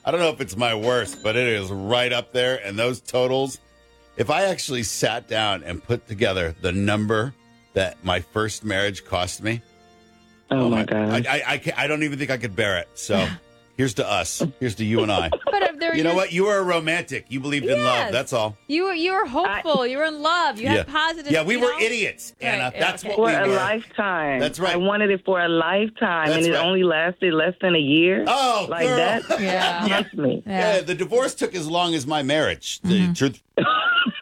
I don't know if it's my worst, but it is right up there. And those totals, if I actually sat down and put together the number that my first marriage cost me, Oh my God. I don't even think I could bear it. So here's to us. Here's to you and I. But there You know what? You were a romantic. You believed in love. Yes. That's all. You were hopeful. You were in love. You had positive. Yeah, we you were know? idiots, Anna. Right, yeah, That's okay. what For we a were. lifetime. That's right. I wanted it for a lifetime, That's and it right. only lasted less than a year. Oh, like girl. that. Yeah. Trust me. Yeah, the divorce took as long as my marriage. The truth.